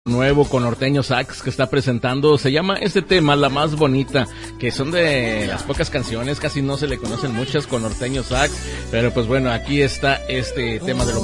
nuevo con Norteño Sax que está presentando, se llama este tema La Más Bonita, que son de las pocas canciones, casi no se le conocen muchas con Norteño Sax, pero pues bueno, aquí está este tema de lo